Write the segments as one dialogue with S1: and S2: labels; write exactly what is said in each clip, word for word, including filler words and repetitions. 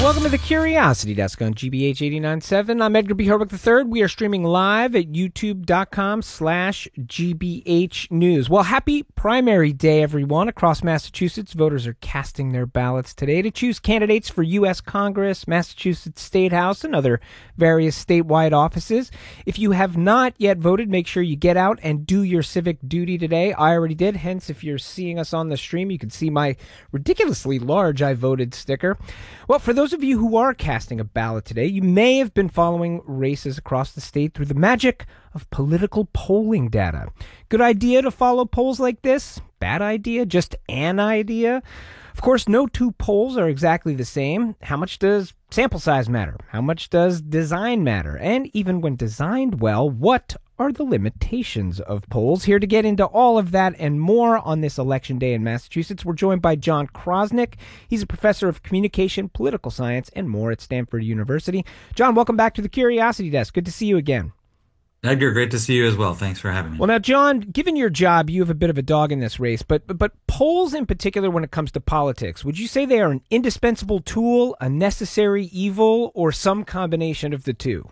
S1: Welcome to the Curiosity Desk on G B H eighty-nine point seven. I'm Edgar B. Herwick the third. We are streaming live at youtube.com slash GBH News. Well, happy primary day, everyone. Across Massachusetts, voters are casting their ballots today to choose candidates for U S Congress, Massachusetts State House, and other various statewide offices. If you have not yet voted, make sure you get out and do your civic duty today. I already did. Hence, if you're seeing us on the stream, you can see my ridiculously large I voted sticker. Well, for those of you who are casting a ballot today, you may have been following races across the state through the magic of political polling data. Good idea to follow polls like this? Bad idea? Just an idea? Of course, no two polls are exactly the same. How much does sample size matter? How much does design matter? And even when designed well, what are the limitations of polls? Here to get into all of that and more on this election day in Massachusetts, we're joined by John Krosnick. He's a professor of communication, political science, and more at Stanford University. John, welcome back to the Curiosity Desk. Good to see you again.
S2: Edgar, great to see you as well. Thanks for having me.
S1: Well, now, John, given your job, you have a bit of a dog in this race, but, but but polls in particular when it comes to politics, would you say they are an indispensable tool, a necessary evil, or some combination of the two?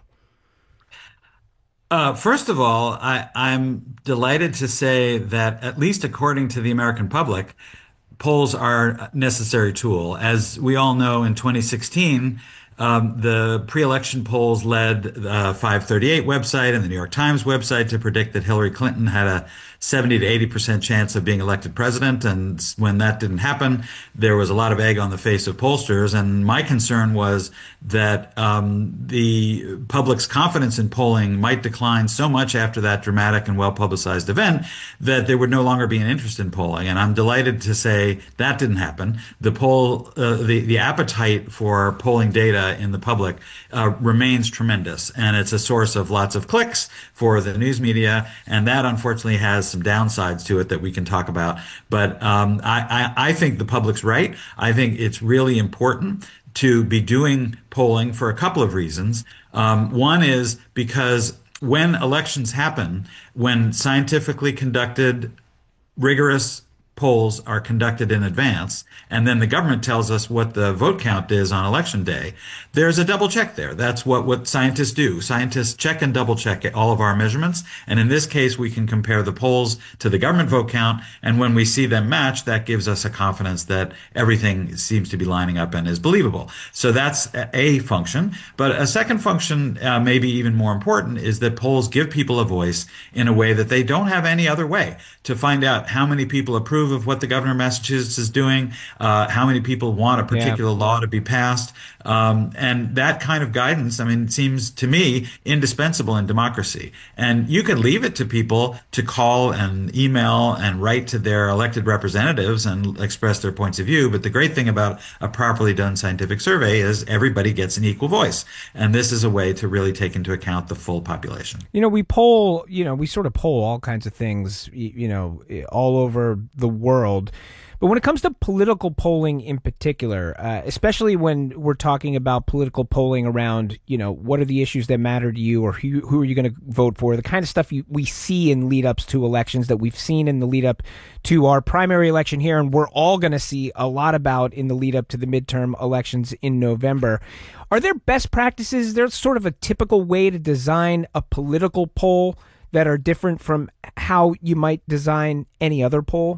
S2: Uh, first of all, I, I'm delighted to say that, at least according to the American public, polls are a necessary tool. As we all know, in twenty sixteen, um, the pre-election polls led the five thirty-eight website and the New York Times website to predict that Hillary Clinton had a seventy to eighty percent chance of being elected president. And when that didn't happen, there was a lot of egg on the face of pollsters. And my concern was that um, the public's confidence in polling might decline so much after that dramatic and well-publicized event that there would no longer be an interest in polling. And I'm delighted to say that didn't happen. The poll, uh, the, the appetite for polling data in the public uh, remains tremendous. And it's a source of lots of clicks for the news media. And that, unfortunately, has some downsides to it that we can talk about. But um, I, I, I think the public's right. I think it's really important to be doing polling for a couple of reasons. Um, one is because when elections happen, when scientifically conducted, rigorous polls are conducted in advance, and then the government tells us what the vote count is on election day, there's a double check there. That's what, what scientists do. Scientists check and double check all of our measurements. And in this case, we can compare the polls to the government vote count. And when we see them match, that gives us a confidence that everything seems to be lining up and is believable. So that's a function. But a second function, uh, maybe even more important, is that polls give people a voice in a way that they don't have any other way to find out how many people approve of what the governor of Massachusetts is doing, uh, how many people want a particular yeah. law to be passed. Um, and that kind of guidance, I mean, seems to me indispensable in democracy. And you can leave it to people to call and email and write to their elected representatives and express their points of view. But the great thing about a properly done scientific survey is everybody gets an equal voice. And this is a way to really take into account the full population.
S1: You know, we poll, you know, we sort of poll all kinds of things, you know, all over the world. But when it comes to political polling in particular, uh, especially when we're talking about political polling around, you know, what are the issues that matter to you, or who, who are you going to vote for, the kind of stuff you, we see in lead-ups to elections that we've seen in the lead-up to our primary election here, and we're all going to see a lot about in the lead-up to the midterm elections in November. Are there best practices? There's sort of a typical way to design a political poll that are different from how you might design any other poll?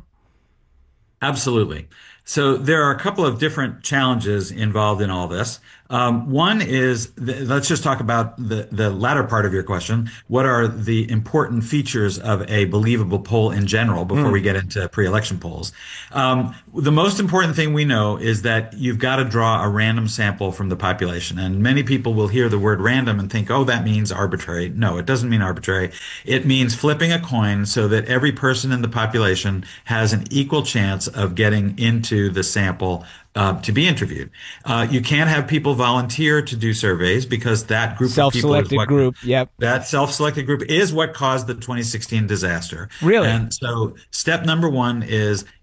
S2: Absolutely. So there are a couple of different challenges involved in all this. Um, one is, the, let's just talk about the, the latter part of your question. What are the important features of a believable poll in general before mm. we get into pre-election polls? Um, the most important thing we know is that you've got to draw a random sample from the population. And many people will hear the word random and think, oh, that means arbitrary. No, it doesn't mean arbitrary. It means flipping a coin so that every person in the population has an equal chance of getting into the sample Uh, to be interviewed. Uh, you can't have people volunteer to do surveys because that group of people is
S1: self-selected
S2: what,
S1: group. Yep.
S2: That self-selected group is what caused the twenty sixteen disaster.
S1: Really?
S2: And so step number one is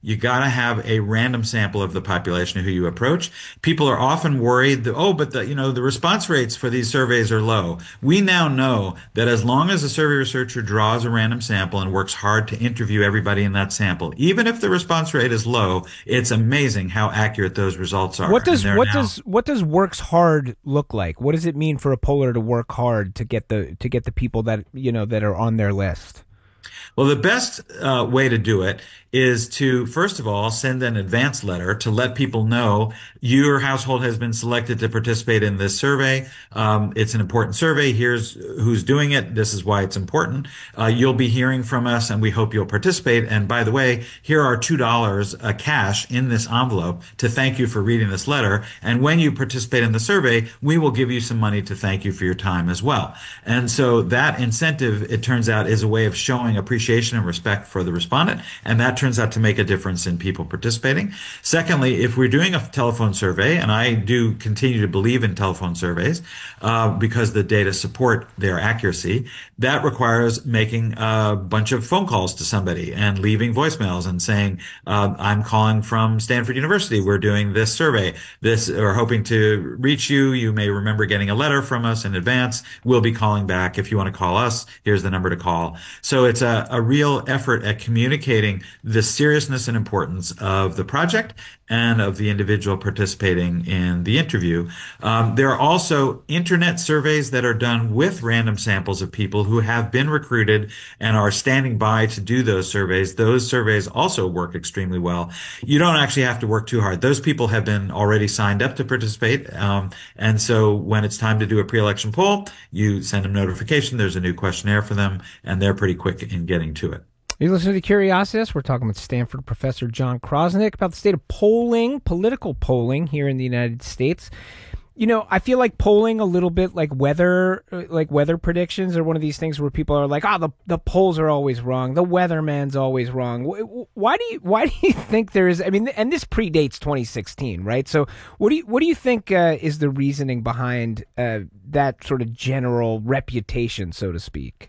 S2: You got to have a random sample of the population who you approach. People are often worried that, oh, but the, you know, the response rates for these surveys are low. We now know that as long as a survey researcher draws a random sample and works hard to interview everybody in that sample, even if the response rate is low, it's amazing how accurate those results are.
S1: What does what
S2: now,
S1: does what does works hard look like? What does it mean for a poller to work hard to get the to get the people that you know that are on their list?
S2: Well, the best uh, way to do it is to, first of all, send an advance letter to let people know your household has been selected to participate in this survey. Um, it's an important survey. Here's who's doing it. This is why it's important. Uh, you'll be hearing from us, and we hope you'll participate. And by the way, here are two dollars uh, cash in this envelope to thank you for reading this letter. And when you participate in the survey, we will give you some money to thank you for your time as well. And so that incentive, it turns out, is a way of showing appreciation and respect for the respondent. And that turns out to make a difference in people participating. Secondly, if we're doing a telephone survey, and I do continue to believe in telephone surveys uh, because the data support their accuracy, that requires making a bunch of phone calls to somebody and leaving voicemails and saying, uh, I'm calling from Stanford University. We're doing this survey. This, or hoping to reach you. You may remember getting a letter from us in advance. We'll be calling back. If you want to call us, here's the number to call. So it's a, a real effort at communicating the seriousness and importance of the project and of the individual participating in the interview. Um, there are also internet surveys that are done with random samples of people who have been recruited and are standing by to do those surveys. Those surveys also work extremely well. You don't actually have to work too hard. Those people have been already signed up to participate. Um, and so when it's time to do a pre-election poll, you send them notification. There's a new questionnaire for them, and they're pretty quick in getting to it.
S1: You listen to The Curiositas. We're talking with Stanford professor John Krosnick about the state of polling, political polling here in the United States. You know, I feel like polling a little bit like weather, like weather predictions are one of these things where people are like, "Oh, the the polls are always wrong. The weatherman's always wrong." Why do you why do you think there is? I mean, and this predates twenty sixteen, right? So, what do you what do you think uh, is the reasoning behind uh, that sort of general reputation, so to speak?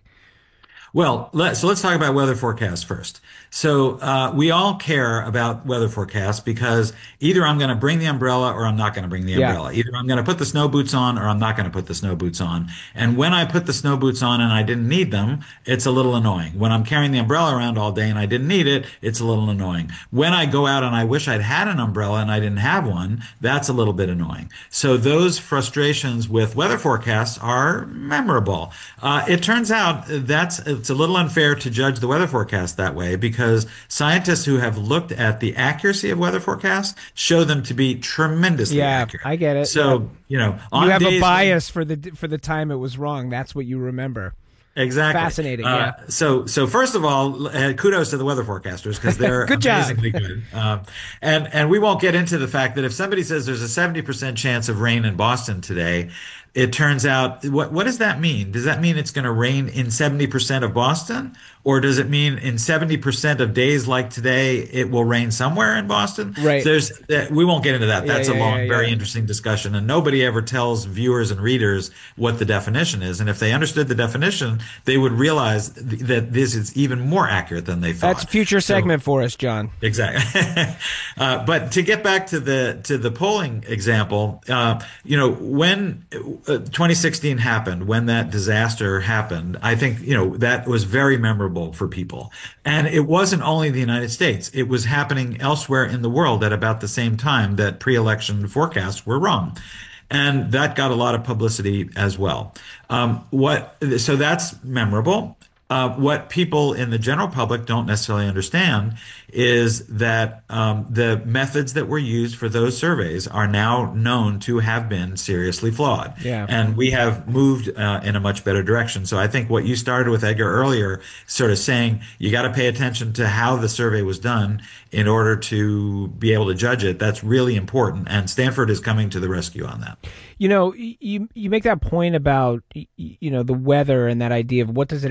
S2: Well, let, so let's talk about weather forecasts first. So uh, we all care about weather forecasts because either I'm going to bring the umbrella or I'm not going to bring the
S1: Yeah.
S2: umbrella. Either I'm going to put the snow boots on or I'm not going to put the snow boots on. And when I put the snow boots on and I didn't need them, it's a little annoying. When I'm carrying the umbrella around all day and I didn't need it, it's a little annoying. When I go out and I wish I'd had an umbrella and I didn't have one, that's a little bit annoying. So those frustrations with weather forecasts are memorable. Uh, it turns out that's it's a little unfair to judge the weather forecast that way because scientists who have looked at the accuracy of weather forecasts show them to be tremendously
S1: Yeah,
S2: accurate.
S1: I get it.
S2: So,
S1: Yeah.
S2: you know, on
S1: You have a
S2: days-
S1: bias for the for the time it was wrong. That's what you remember.
S2: Exactly.
S1: Fascinating,
S2: Uh,
S1: yeah.
S2: So, so first of all, uh, kudos to the weather forecasters because they're
S1: Good job.
S2: amazingly good. Um, and and we won't get into the fact that if somebody says there's a seventy percent chance of rain in Boston today, it turns out what what does that mean? Does that mean it's going to rain in seventy percent of Boston, or does it mean in seventy percent of days like today it will rain somewhere in Boston?
S1: Right.
S2: There's uh, we won't get into that.
S1: Yeah,
S2: That's
S1: yeah,
S2: a long,
S1: yeah,
S2: very
S1: yeah.
S2: interesting discussion, and nobody ever tells viewers and readers what the definition is. And if they understood the definition, they would realize th- that this is even more accurate than they thought.
S1: That's a future
S2: So-
S1: segment for us, John.
S2: Exactly. uh, but to get back to the to the polling example, uh, you know, when uh, twenty sixteen happened, when that disaster happened, I think you know that was very memorable for people. And it wasn't only the United States; it was happening elsewhere in the world at about the same time that pre-election forecasts were wrong. And that got a lot of publicity as well. Um, what so that's memorable. Uh, what people in the general public don't necessarily understand is that um, the methods that were used for those surveys are now known to have been seriously flawed.
S1: Yeah.
S2: And we have moved uh, in a much better direction. So I think what you started with, Edgar, earlier, sort of saying you got to pay attention to how the survey was done in order to be able to judge it, that's really important. And Stanford is coming to the rescue on that.
S1: You know, you you make that point about y- you know the weather and that idea of what does it actually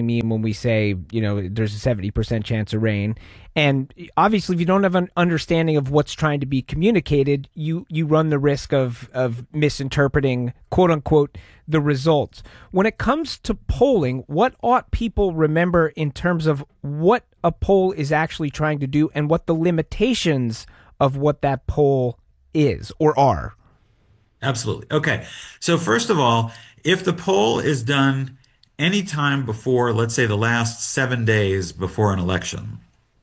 S1: mean when we say, you know, there's a seventy percent chance of rain. And obviously, if you don't have an understanding of what's trying to be communicated, you, you run the risk of, of misinterpreting, quote unquote, the results. When it comes to polling, what ought people remember in terms of what a poll is actually trying to do and what the limitations of what that poll is or are?
S2: Absolutely. Okay. So first of all, if the poll is done anytime before, let's say the last seven days before an election,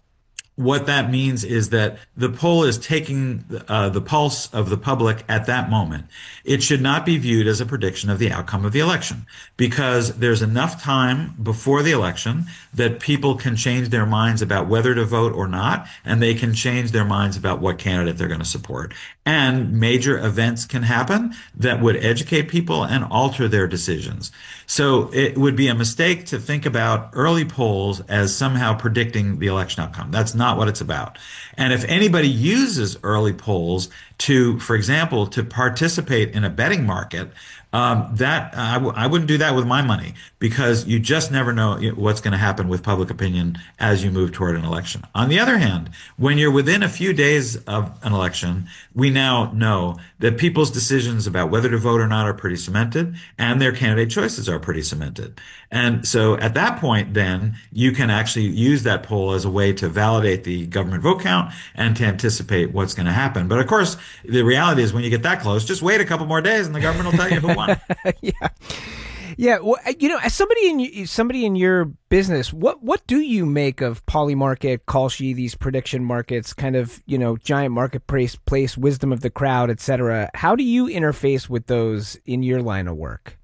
S2: what that means is that the poll is taking uh, the pulse of the public at that moment. It should not be viewed as a prediction of the outcome of the election because there's enough time before the election that people can change their minds about whether to vote or not, and they can change their minds about what candidate they're going to support. And major events can happen that would educate people and alter their decisions. So it would be a mistake to think about early polls as somehow predicting the election outcome. That's not what it's about. And if anybody uses early polls to, for example, to participate in a betting market, um, that I w- I wouldn't do that with my money because you just never know what's going to happen with public opinion as you move toward an election. On the other hand, when you're within a few days of an election, we now know that people's decisions about whether to vote or not are pretty cemented and their candidate choices are pretty cemented. And so at that point, then you can actually use that poll as a way to validate the government vote count and to anticipate what's going to happen. But of course, the reality is when you get that close, just wait a couple more days and the government will tell you who won.
S1: yeah, yeah. Well, you know, as somebody in somebody in your business, what what do you make of Polymarket, Kalshi, these prediction markets, kind of, you know, giant marketplace, place, wisdom of the crowd, et cetera? How do you interface with those in your line of work?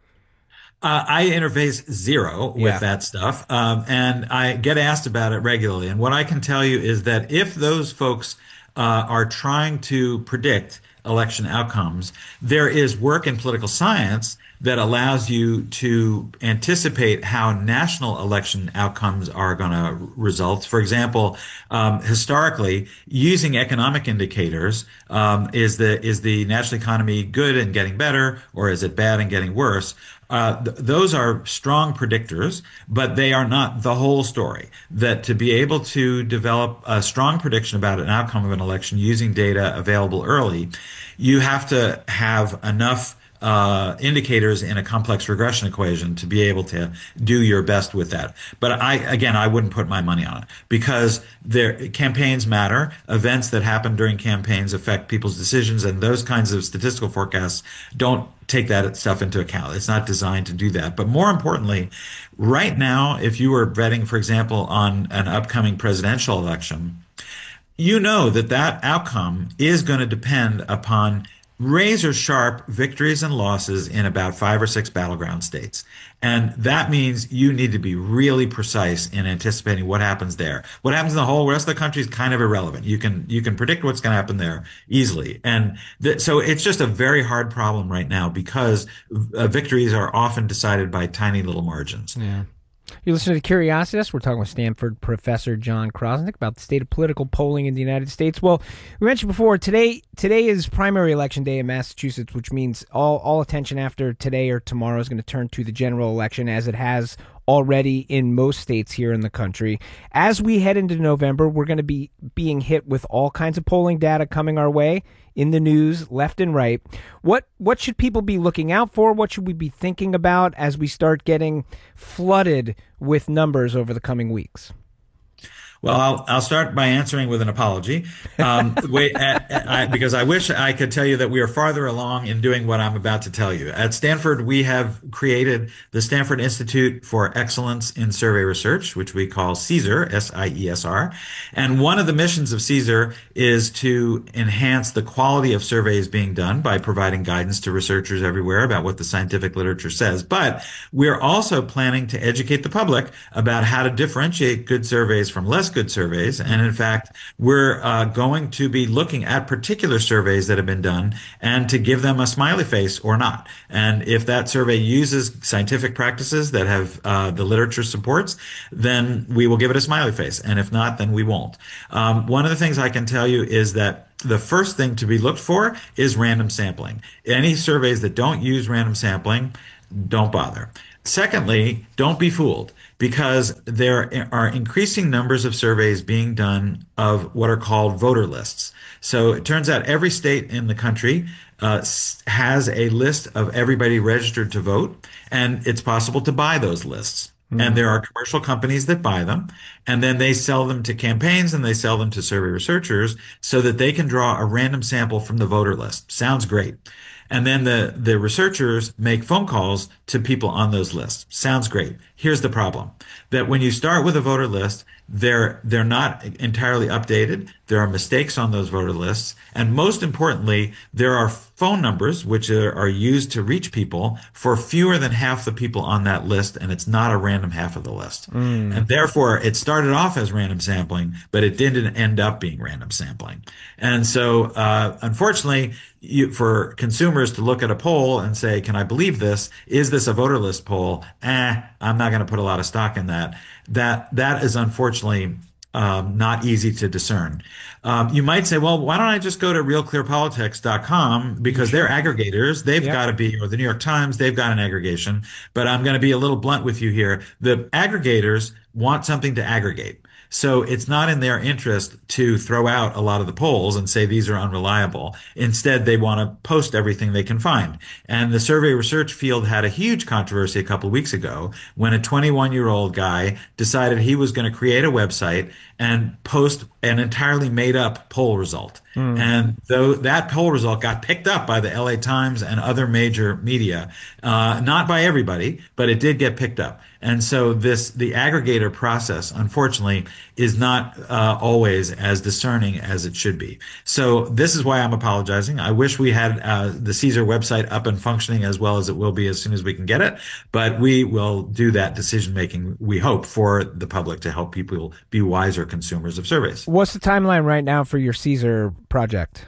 S2: Uh, I interface zero with
S1: Yeah.
S2: that stuff, um, and I get asked about it regularly. And what I can tell you is that if those folks uh, are trying to predict election outcomes, there is work in political science that allows you to anticipate how national election outcomes are going to result. For example, um, historically, using economic indicators, um, is the is the national economy good and getting better, or is it bad and getting worse? Uh, th- those are strong predictors, but they are not the whole story. That to be able to develop a strong prediction about an outcome of an election using data available early, you have to have enough uh, indicators in a complex regression equation to be able to do your best with that. But I, again, I wouldn't put my money on it because their campaigns matter. Events that happen during campaigns affect people's decisions, and those kinds of statistical forecasts don't take that stuff into account. It's not designed to do that. But more importantly, right now, if you were betting, for example, on an upcoming presidential election, you know that that outcome is going to depend upon razor sharp victories and losses in about five or six battleground states. And that means you need to be really precise in anticipating what happens there. What happens in the whole rest of the country is kind of irrelevant. You can, you can predict what's going to happen there easily. And th- so it's just a very hard problem right now because uh, victories are often decided by tiny little margins.
S1: Yeah. You're listening to Curiositas. We're talking with Stanford professor John Krosnick about the state of political polling in the United States. Well, we mentioned before, today today is primary election day in Massachusetts, which means all, all attention after today or tomorrow is going to turn to the general election, as it has already in most states here in the country. As we head into November, we're going to be being hit with all kinds of polling data coming our way in the news, left and right. What what should people be looking out for? What should we be thinking about as we start getting flooded with numbers over the coming weeks?
S2: Well, I'll, I'll start by answering with an apology, um, wait, at, at, I, because I wish I could tell you that we are farther along in doing what I'm about to tell you. At Stanford, we have created the Stanford Institute for Excellence in Survey Research, which we call CESR, S I E S R. And one of the missions of CESR is to enhance the quality of surveys being done by providing guidance to researchers everywhere about what the scientific literature says. But we're also planning to educate the public about how to differentiate good surveys from less good surveys. And in fact, we're uh, going to be looking at particular surveys that have been done and to give them a smiley face or not. And if that survey uses scientific practices that have uh, the literature supports, then we will give it a smiley face. And if not, then we won't. Um, one of the things I can tell you is that the first thing to be looked for is random sampling. Any surveys that don't use random sampling, don't bother. Secondly, don't be fooled because there are increasing numbers of surveys being done of what are called voter lists. So it turns out every state in the country uh, s- has a list of everybody registered to vote, and it's possible to buy those lists. And there are commercial companies that buy them, and then they sell them to campaigns and they sell them to survey researchers so that they can draw a random sample from the voter list. Sounds great. And then the, the researchers make phone calls to people on those lists. Sounds great. Here's the problem that when you start with a voter list, they're, they're not entirely updated. There are mistakes on those voter lists. And most importantly, there are phone numbers which are, are used to reach people for fewer than half the people on that list. And it's not a random half of the list. Mm. And therefore, it started off as random sampling, but it didn't end up being random sampling. And so, uh, unfortunately, you, for consumers to look at a poll and say, can I believe this? Is this a voter list poll? Eh, I'm not going to put a lot of stock in that. That, that is unfortunately um, not easy to discern. Um, you might say, well, why don't I just go to real clear politics dot com because they're aggregators. They've yep. got to be, or the New York Times, they've got an aggregation. But I'm going to be a little blunt with you here. The aggregators want something to aggregate. So it's not in their interest to throw out a lot of the polls and say these are unreliable. Instead, they want to post everything they can find. And the survey research field had a huge controversy a couple of weeks ago when a twenty-one-year-old guy decided he was going to create a website and post an entirely made up poll result. Mm. And though that poll result got picked up by the L A Times and other major media, uh, not by everybody, but it did get picked up. And so this, the aggregator process, unfortunately, is not uh, always as discerning as it should be. So this is why I'm apologizing. I wish we had uh, the Caesar website up and functioning as well as it will be as soon as we can get it. But we will do that decision making, we hope, for the public to help people be wiser consumers of surveys.
S1: What's the timeline right now for your Caesar project?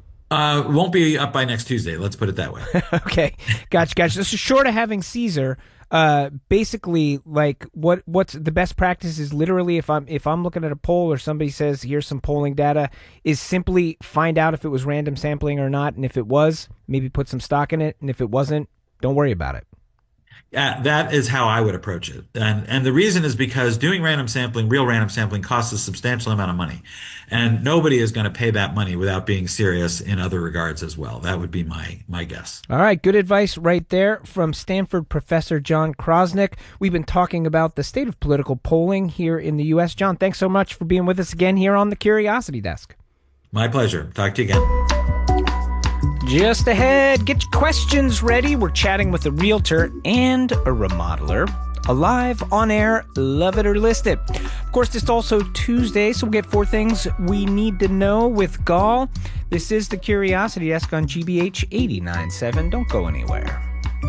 S2: Uh, won't be up by next Tuesday. Let's put it that way.
S1: Okay. Gotcha. Gotcha. So short of having Caesar, uh, basically, like what, what's the best practice is literally if I'm, if I'm looking at a poll or somebody says, here's some polling data, is simply find out if it was random sampling or not. And if it was, maybe put some stock in it. And if it wasn't, don't worry about it.
S2: Yeah, that is how I would approach it. And and the reason is because doing random sampling, real random sampling, costs a substantial amount of money. And nobody is going to pay that money without being serious in other regards as well. That would be my my guess.
S1: All right, good advice right there from Stanford professor John Krosnick. We've been talking about the state of political polling here in the U S. John, thanks so much for being with us again here on the Curiosity Desk.
S2: My pleasure. Talk to you again.
S1: Just ahead, get your questions ready. We're chatting with a realtor and a remodeler. Alive, on air, love it or list it. Of course, it's also Tuesday, so we'll get four things we need to know with Gall. This is the Curiosity Desk on G B H eighty-nine point seven. Don't go anywhere.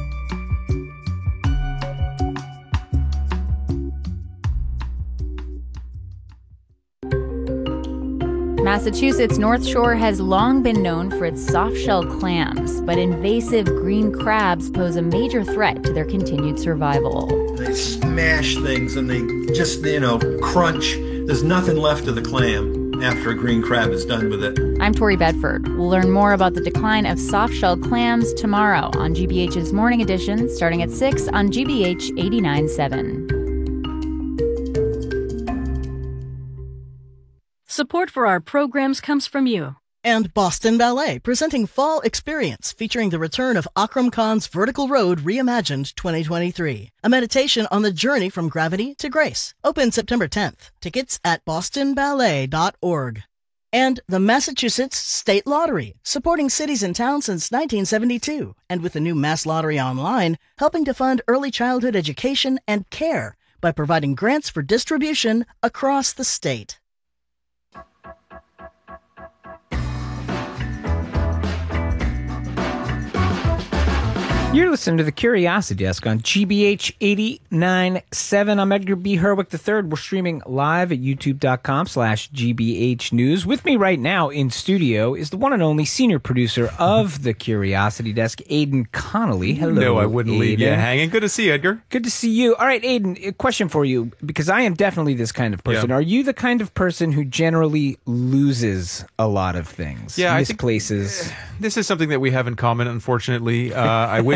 S3: Massachusetts North Shore has long been known for its soft-shell clams, but invasive green crabs pose a major threat to their continued survival.
S4: They smash things and they just, you know, crunch. There's nothing left of the clam after a green crab is done with it.
S3: I'm Tori Bedford. We'll learn more about the decline of soft-shell clams tomorrow on G B H's Morning Edition, starting at six on G B H eighty-nine point seven.
S5: Support for our programs comes from you.
S6: And Boston Ballet, presenting Fall Experience, featuring the return of Akram Khan's Vertical Road Reimagined twenty twenty-three. A meditation on the journey from gravity to grace. Open September tenth. Tickets at boston ballet dot org. And the Massachusetts State Lottery, supporting cities and towns since nineteen seventy-two. And with the new Mass Lottery Online, helping to fund early childhood education and care by providing grants for distribution across the state.
S1: You're listening to the Curiosity Desk on G B H eighty-nine point seven. I'm Edgar B. Herwick the third. We're streaming live at youtube.com slash GBH News. With me right now in studio is the one and only senior producer of the Curiosity Desk, Aidan Connolly. Hello,
S7: No, I wouldn't
S1: Aidan.
S7: leave you hanging. Good to see you, Edgar.
S1: Good to see you. All right, Aidan, a question for you, because I am definitely this kind of person.
S7: Yeah.
S1: Are you the kind of person who generally loses a lot of things?
S7: Yeah, I think
S1: misplaces?
S7: this is something that we have in common, unfortunately. Uh, I wish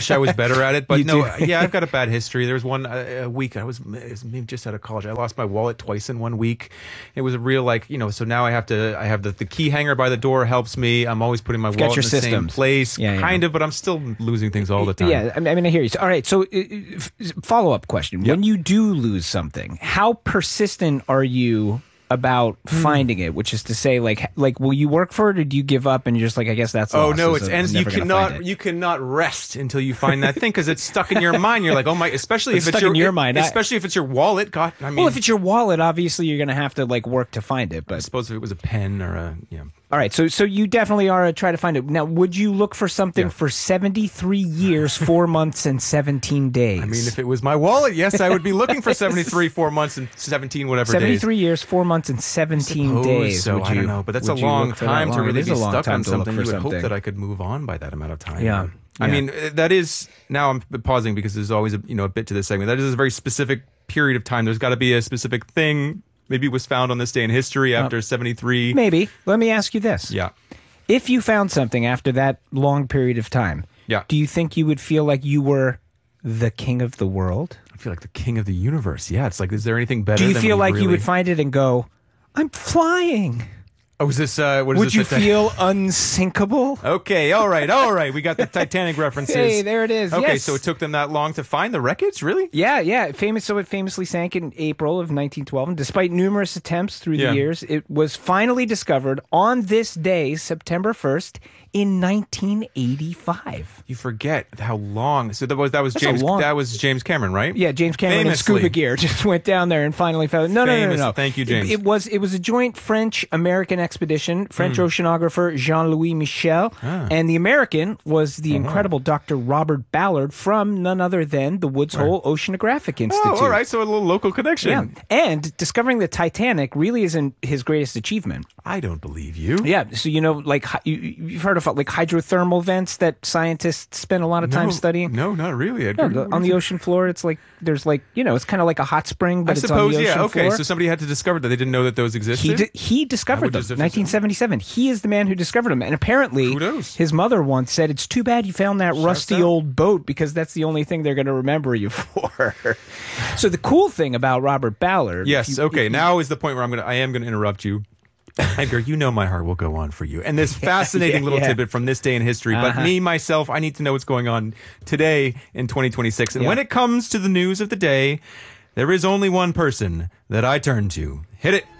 S7: wish I was better at it, but
S1: You
S7: no,
S1: do.
S7: yeah, I've got a bad history. There was one uh, a week I was, it was maybe just out of college. I lost my wallet twice in one week. It was a real like you know. So now I have to. I have the, the key hanger by the door helps me. I'm always putting my
S1: You've
S7: wallet
S1: got
S7: in
S1: your
S7: the same
S1: systems.
S7: place,
S1: Yeah, yeah.
S7: kind of. But I'm still losing things all the time.
S1: Yeah, I mean, I mean, I hear you. So, all right, so uh, f- follow-up question.
S7: Yep.
S1: When you do lose something, how persistent are you about
S7: Hmm.
S1: finding it? Which is to say, like, like will you work for it, or do you give up and you're just like, I guess that's
S7: Oh
S1: lost,
S7: no!
S1: so
S7: It's
S1: I'm
S7: and you
S1: never gonna find
S7: cannot
S1: it.
S7: you cannot rest until you find that thing because it's stuck in your mind. You're like, oh my! Especially
S1: It's
S7: if it's
S1: stuck
S7: your
S1: in your mind. I-
S7: Especially if it's your wallet. God, I mean,
S1: Well, if it's your wallet, obviously you're going to have to like work to find it.
S7: I
S1: But
S7: suppose if it was a pen or a yeah.
S1: all right, so so you definitely are a try to find it. Now, would you look for something
S7: Yeah.
S1: for seventy-three years, four months, and seventeen days?
S7: I mean, if it was my wallet, yes, I would be looking for seventy-three, four months and seventeen, whatever days.
S1: seventy-three years, four months, and seventeen
S7: Suppose
S1: days.
S7: So
S1: would
S7: I
S1: you,
S7: don't know, but that's a
S1: would you
S7: long
S1: look for that
S7: time to
S1: long? It
S7: really
S1: is
S7: be
S1: a long
S7: stuck
S1: time
S7: on
S1: to look
S7: something.
S1: for
S7: You would hope
S1: something.
S7: that I could move on by that amount of time.
S1: Yeah.
S7: I
S1: Yeah.
S7: mean, uh, that is now I'm pausing because there's always a you know a bit to this segment. That is a very specific period of time. There's got to be a specific thing. Maybe it was found on this day in history after seventy-three.
S1: Maybe. Let me ask you this.
S7: Yeah.
S1: If you found something after that long period of time,
S7: Yeah.
S1: do you think you would feel like you were the king of the world?
S7: I feel like the king of the universe. Yeah. It's like, is there anything better?
S1: Do you
S7: than
S1: feel like
S7: really...
S1: you would find it and go, I'm flying?
S7: Oh, is this? Uh, what is
S1: Would
S7: this
S1: you
S7: a ti-
S1: feel unsinkable?
S7: Okay, all right, all right. We got the Titanic references.
S1: Hey, there it is.
S7: Okay,
S1: Yes.
S7: so it took them that long to find the wreckage, really?
S1: Yeah, yeah. Famous, so it famously sank in April of nineteen twelve. And despite numerous attempts through
S7: Yeah.
S1: the years, it was finally discovered on this day, September first, in nineteen eighty-five.
S7: You forget how long. So that was that was
S1: That's a
S7: James
S1: long-
S7: that was James Cameron, right?
S1: Yeah, James Cameron
S7: Famously.
S1: and scuba gear just went down there and finally found. No, no, no, no,
S7: Famous.
S1: no.
S7: Thank you,
S1: It-
S7: James.
S1: It, was it was a joint French-American expedition. French oceanographer Jean-Louis Michel,
S7: Ah.
S1: and the American was the incredible Doctor Robert Ballard from none other than the Woods Hole Oceanographic Institute.
S7: Oh, all right. So a little local connection.
S1: Yeah, and discovering the Titanic really isn't his greatest achievement.
S7: I don't believe you.
S1: Yeah, so you know, like hy- you, you've heard of like hydrothermal vents that scientists spend a lot of time
S7: no,
S1: studying.
S7: No, not really. Edgar.
S1: No, the-
S7: What
S1: on
S7: is
S1: the
S7: it?
S1: ocean floor, it's like there's like you know, it's kind of like a hot spring, but
S7: I
S1: it's
S7: suppose,
S1: on the ocean
S7: yeah. Okay,
S1: floor.
S7: so somebody had to discover that. They didn't know that those existed.
S1: He di- he
S7: I
S1: discovered
S7: would
S1: them.
S7: just have-
S1: nineteen seventy-seven. He is the man who discovered them, and apparently,
S7: Kudos.
S1: his mother once said, "It's too bad you found that rusty
S7: out.
S1: old boat because that's the only thing they're going to remember you for." So the cool thing about Robert Ballard,
S7: Yes.
S1: if you-
S7: okay.
S1: if you-
S7: Now is the point where I'm gonna. I am gonna interrupt you. Edgar, you know my heart will go on for you. And this fascinating
S1: yeah,
S7: little
S1: yeah.
S7: tidbit from this day in history.
S1: Uh-huh.
S7: But me, myself, I need to know what's going on today in twenty twenty-six. And
S1: Yeah.
S7: when it comes to the news of the day, there is only one person that I turn to. Hit it.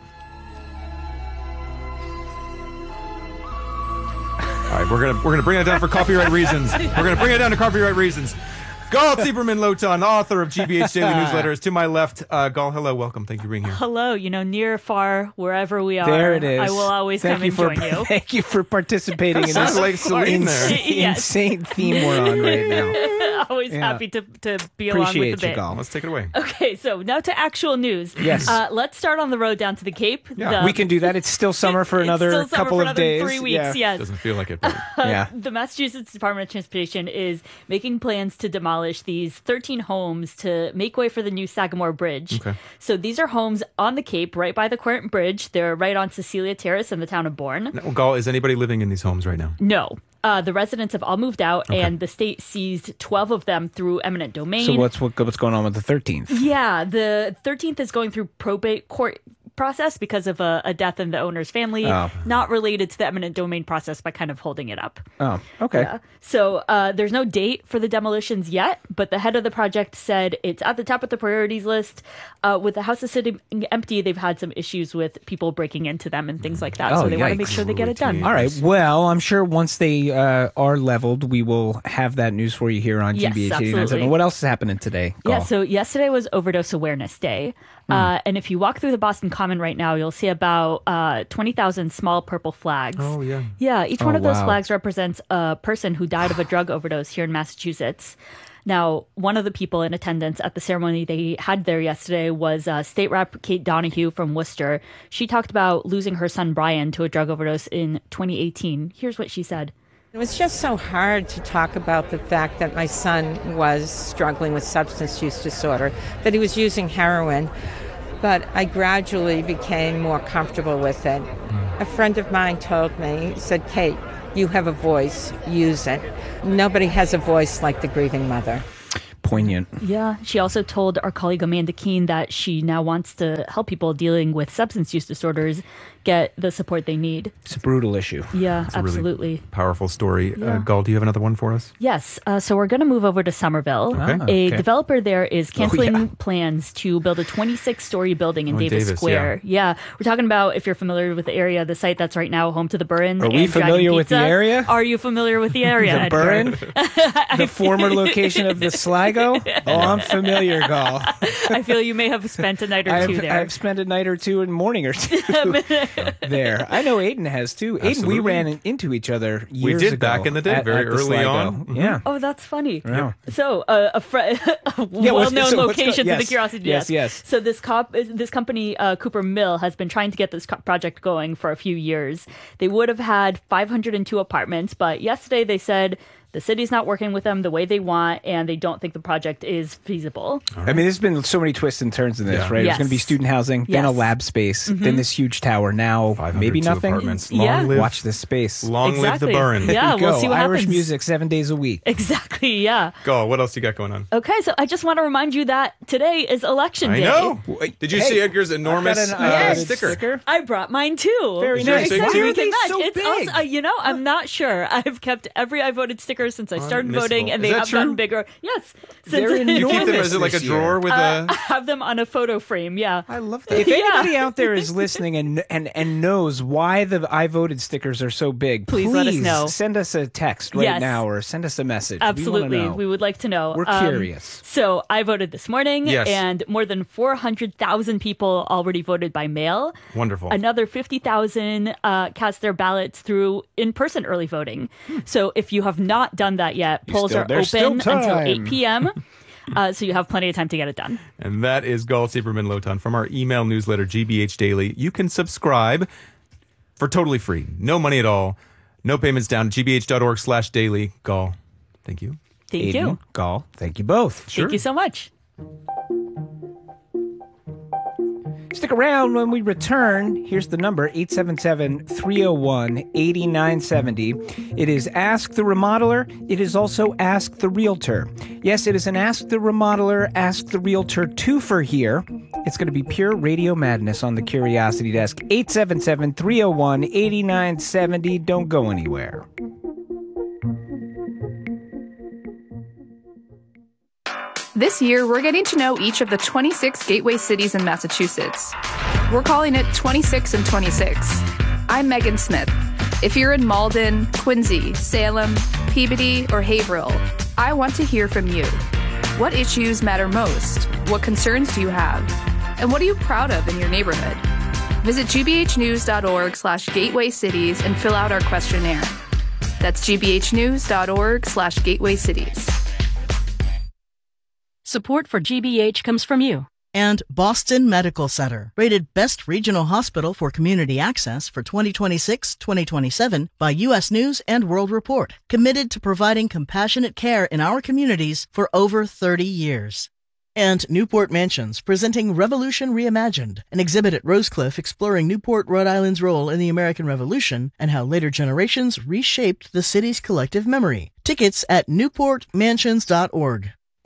S7: All right, we're gonna we're gonna bring it down for copyright reasons. We're gonna bring it down to copyright reasons. Gal Zieberman Lotan, author of G B H Daily Newsletters, to my left. Uh, Gal, hello, welcome. Thank you for being here.
S8: Hello, you know, near, far, wherever we are.
S1: There it is.
S8: I will always
S1: thank
S8: come
S1: you
S8: and
S1: for,
S8: join you.
S1: Thank you for participating in
S7: Sounds
S1: this
S7: like Celine there.
S1: insane,
S8: Yes.
S1: insane theme we're on right now.
S8: Always
S1: Yeah.
S8: happy to, to be along with
S1: Appreciate
S8: the
S1: you,
S8: bit.
S1: Gal.
S7: Let's take it away.
S8: Okay, so now to actual news.
S1: Yes.
S8: Uh, let's start on the road down to the Cape.
S7: Yeah.
S8: The-
S1: We can do that. It's still summer for
S8: it's
S1: another
S8: still summer
S1: couple
S8: for
S1: of
S8: another
S1: days.
S8: Three weeks,
S1: Yeah.
S8: yes.
S7: Doesn't feel like it. But
S1: Yeah.
S8: The Massachusetts Department of Transportation is making plans to demolish these thirteen homes to make way for the new Sagamore Bridge.
S7: Okay.
S8: So these are homes on the Cape, right by the current bridge. They're right on Cecilia Terrace in the town of Bourne.
S7: Now, Gal, is anybody living in these homes right now?
S8: No. Uh, the residents have all moved out, and the state seized twelve of them through eminent domain.
S1: So what's what, what's going on with the thirteenth?
S8: Yeah, the thirteenth is going through probate court process because of a, a death in the owner's family,
S1: Oh.
S8: not related to the eminent domain process, but kind of holding it up.
S1: Oh, okay.
S8: Yeah. So uh, there's no date for the demolitions yet, but the head of the project said it's at the top of the priorities list. Uh, with the houses sitting empty, they've had some issues with people breaking into them and things like that.
S1: Oh,
S8: so they want to
S1: yikes.
S8: make sure they get it done.
S1: All right. Well, I'm sure once they uh, are leveled, we will have that news for you here on
S8: Yes,
S1: G B H eighty-nine point seven.
S8: absolutely.
S1: What else is happening today?
S8: Yeah,
S1: Gal?
S8: so yesterday was Overdose Awareness Day.
S1: Hmm.
S8: Uh, and if you walk through the Boston Common right now, you'll see about uh, twenty thousand small purple flags.
S7: Oh, yeah.
S8: Yeah, each one
S1: Oh,
S8: of those
S1: wow.
S8: flags represents a person who died of a drug overdose here in Massachusetts. Now, one of the people in attendance at the ceremony they had there yesterday was uh, State Rep Kate Donahue from Worcester. She talked about losing her son Brian to a drug overdose in twenty eighteen. Here's what she said.
S9: It was just so hard to talk about the fact that my son was struggling with substance use disorder, that he was using heroin, but I gradually became more comfortable with it. A friend of mine told me, said, Kate, You have a voice, use it. Nobody has a voice like the grieving mother.
S1: Poignant.
S8: Yeah. She also told our colleague Amanda Keene that she now wants to help people dealing with substance use disorders get the support they need.
S1: It's a brutal issue.
S8: Yeah,
S7: It's a really
S8: absolutely.
S7: powerful story.
S8: Yeah.
S7: Uh, Gul, do you have another one for us?
S8: Yes. Uh, so we're going to move over to Somerville.
S7: Okay.
S1: Ah,
S8: A
S1: okay.
S8: developer there is canceling
S1: Oh, yeah.
S8: plans to build a twenty-six story building in
S7: Oh, in
S8: Davis,
S7: Davis,
S8: Square. Yeah. We're talking about, if you're familiar with the area, the site that's right now home to the Burren.
S1: Are we
S8: and Dragon
S1: familiar with the
S8: Pizza.
S1: area?
S8: Are you familiar with the area?
S1: The
S8: Edgar?
S1: Burren? The former location of the Sligo? Oh, I'm familiar, Gall.
S8: I feel you may have spent a night or two
S1: I've,
S8: there.
S1: I've spent a night or two and morning or two there. I know Aiden has too. Aiden, we
S7: Absolutely.
S1: ran in- into each other years
S7: We did
S1: ago
S7: back in the day,
S1: at-
S7: very
S1: at the
S7: early
S1: Sligo.
S7: on. Mhm.
S1: Yeah.
S8: Oh, that's funny.
S1: Yeah.
S8: So, uh, a, fr- a
S1: Yeah, what's-
S8: well-known
S1: so what's go-
S8: location to the
S1: yes.
S8: Curiosity
S1: Yes,
S8: Desk.
S1: yes.
S8: So this cop, this company, uh, Cooper Mill, has been trying to get this co- project going for a few years. They would have had five hundred two apartments, but yesterday they said the city's not working with them the way they want, and they don't think the project is feasible.
S1: I mean, there's been so many twists and turns in this,
S7: Yeah.
S1: right? It's
S8: Yes.
S1: going to be student housing, then a
S8: Yes.
S1: lab space,
S8: Mhm.
S1: then this huge tower. Now, maybe
S7: five hundred two
S1: nothing.
S7: apartments.
S8: Yeah.
S7: Long live,
S1: Watch this space.
S7: long live the
S8: Exactly.
S7: Burren.
S8: Yeah,
S1: There you
S8: we'll
S1: go.
S8: see what
S1: Irish
S8: happens.
S1: music seven days a week.
S8: Exactly, yeah.
S7: Gul, what else you got going on?
S8: Okay, so I just want to remind you that today is election
S7: I
S8: day.
S7: know.
S1: Wait,
S7: Did you
S1: hey,
S7: see Edgar's enormous
S1: I've got an
S7: uh,
S1: Irish
S7: sticker?
S8: I brought mine too.
S1: Very
S7: Is yours
S1: nice.
S7: big
S1: Why
S7: too?
S1: are they
S8: Match.
S1: so
S8: It's
S1: big?
S8: also, uh, you know, I'm not sure. I've kept every I voted sticker since I started
S7: Unmissable.
S8: voting, and
S7: Is
S8: they
S7: that
S8: have
S7: true?
S8: gotten bigger. Yes,
S1: They're
S8: since
S1: enormous.
S7: You keep them as like a
S1: this year.
S7: drawer with
S8: uh, I
S7: a.
S8: have them on a photo frame. Yeah,
S1: I love that. If
S8: Yeah.
S1: anybody out there is listening and and and knows why the I voted stickers are so big,
S8: Please let us know.
S1: Send us a text right
S8: Yes.
S1: now or send us a message.
S8: absolutely.
S1: We, wanna know.
S8: We would like to know.
S1: We're
S8: Um,
S1: curious.
S8: So I voted this morning,
S7: Yes.
S8: and more than four hundred thousand people already voted by mail.
S7: Wonderful.
S8: Another fifty thousand uh, cast their ballots through in-person early voting. So if you have not done that yet,
S1: You
S8: polls
S1: still-
S8: are
S1: there's still
S8: open until
S1: time.
S8: eight p.m. uh, so you have plenty of time to get it done.
S7: And that is Gul Sieberman Lotan from our email newsletter, G B H Daily. You can subscribe for totally free. No money at all. No payments down. gbh.org slash daily. Gul, thank you.
S8: Thank
S1: Aiden,
S8: you.
S1: Gall, thank you both.
S8: Thank you so much.
S1: Stick around when we return. Here's the number, eight seven seven, three oh one, eight nine seven oh. It is Ask the Remodeler. It is also Ask the Realtor. Yes, it is an Ask the Remodeler, Ask the Realtor twofer here. It's going to be pure radio madness on the Curiosity Desk. eight seven seven, three oh one, eight nine seven oh. Don't go anywhere.
S10: This year, we're getting to know each of the twenty-six gateway cities in Massachusetts. We're calling it twenty-six and twenty-six. I'm Megan Smith. If you're in Malden, Quincy, Salem, Peabody, or Haverhill, I want to hear from you. What issues matter most? What concerns do you have? And what are you proud of in your neighborhood? Visit gbhnews.org slash gateway cities and fill out our questionnaire. That's gbhnews.org slash gateway cities.
S5: Support for G B H comes from you.
S6: And Boston Medical Center, rated Best Regional Hospital for Community Access for twenty twenty-six twenty twenty-seven by U S News and World Report, committed to providing compassionate care in our communities for over thirty years. And Newport Mansions, presenting Revolution Reimagined, an exhibit at Rosecliff exploring Newport, Rhode Island's role in the American Revolution and how later generations reshaped the city's collective memory. Tickets at newport mansions dot org.